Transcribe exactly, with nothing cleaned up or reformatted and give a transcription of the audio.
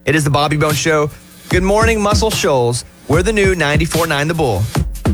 It is the Bobby Bones Show. Good morning, Muscle Shoals. We're the new ninety-four point nine The Bull.